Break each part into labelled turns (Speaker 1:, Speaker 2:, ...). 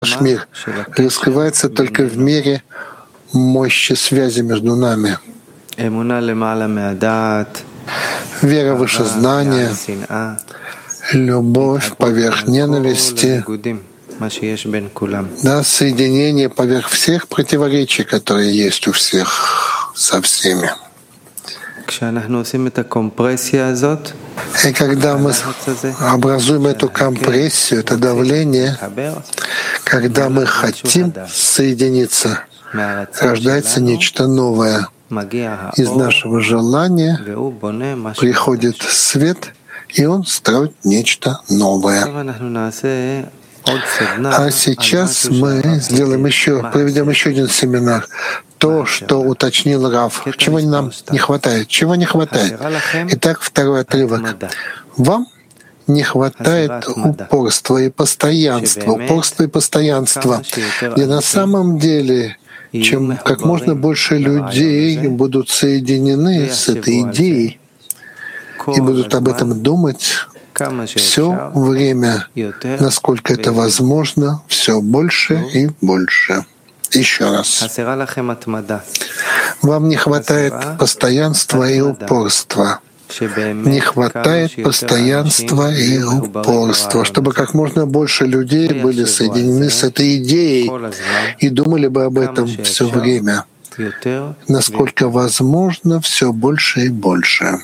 Speaker 1: наш мир раскрывается только в мере мощи связи между нами. Вера выше знания, любовь поверх ненависти, да, соединение поверх всех противоречий, которые есть у всех со всеми. И когда мы образуем эту компрессию, это давление, когда мы хотим соединиться, рождается нечто новое. Из нашего желания приходит свет, и он строит нечто новое. А сейчас мы проведем еще один семинар. То, что уточнил Рав. Чего нам не хватает? Чего не хватает? Итак, второй отрывок. Вам не хватает упорства и постоянства. Упорства и постоянства. И на самом деле, чем как можно больше людей будут соединены с этой идеей и будут об этом думать, все время, насколько это возможно, все больше и больше. Еще раз. Вам не хватает постоянства и упорства. Не хватает постоянства и упорства, чтобы как можно больше людей были соединены с этой идеей и думали бы об этом все время. Насколько возможно, все больше и больше.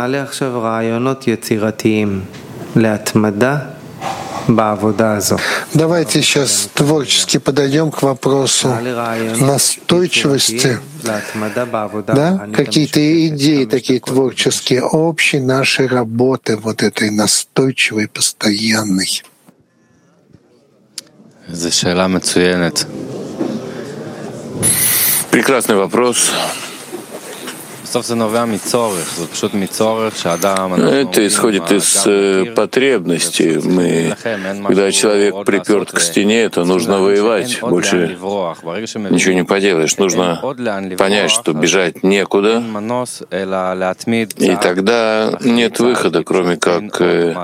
Speaker 1: Давайте сейчас творчески подойдем к вопросу настойчивости. Да? Какие-то идеи такие творческие, общей нашей работы, вот этой настойчивой, постоянной.
Speaker 2: Прекрасный вопрос. Это исходит из потребности. Когда человек приперт к стене, то нужно воевать. Больше ничего не поделаешь. Нужно понять, что бежать некуда. И тогда нет выхода, кроме как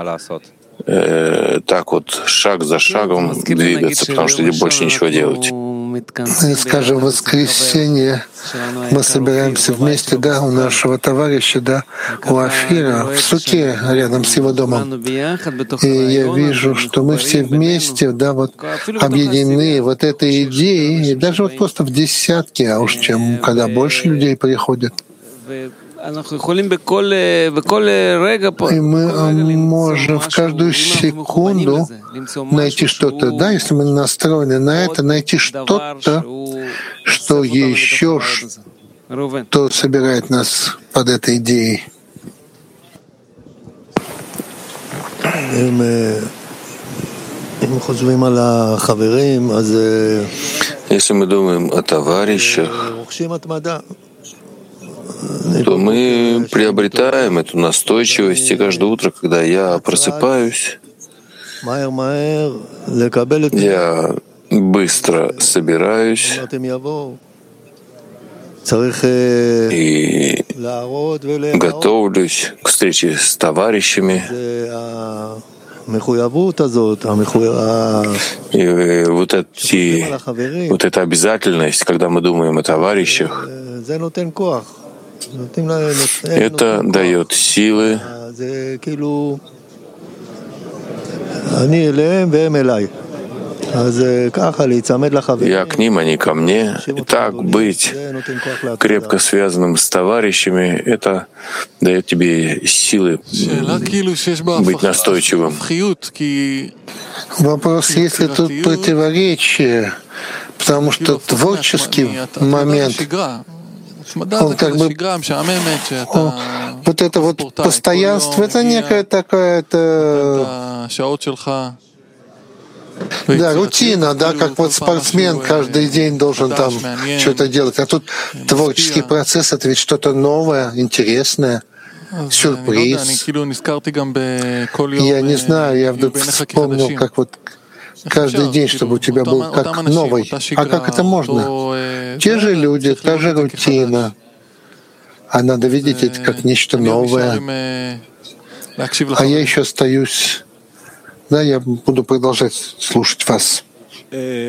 Speaker 2: так вот шаг за шагом двигаться, потому что больше ничего делать.
Speaker 1: Скажем, в воскресенье мы собираемся вместе, да, у нашего товарища, да, у Афира, в суке рядом с его домом. И я вижу, что мы все вместе, да, вот объединены вот этой идеей, и даже вот просто в десятки, а уж чем когда больше людей приходит. И мы можем в каждую секунду найти что-то, да, если мы настроены на это, найти что-то, что еще что собирает нас под этой идеей.
Speaker 2: Если мы думаем о товарищах, то мы приобретаем эту настойчивость, и каждое утро, когда я просыпаюсь, я быстро собираюсь и готовлюсь к встрече с товарищами. И вот эта обязательность, когда мы думаем о товарищах, это дает силы. Я к ним, они ко мне. И так быть крепко связанным с товарищами, это дает тебе силы быть настойчивым.
Speaker 1: Вопрос, есть ли тут противоречие, потому что творческий момент, он как бы, вот это вот постоянство, это некая такая-то, да, рутина, да, как вот спортсмен каждый день должен там что-то делать. А тут творческий процесс — это ведь что-то новое, интересное, сюрприз. Я не знаю, я вдруг вспомнил, как вот каждый день, чтобы у тебя был как новый. А как это можно? Те же люди, та же рутина. А надо видеть это как нечто новое. А я еще остаюсь. Да, я буду продолжать слушать вас.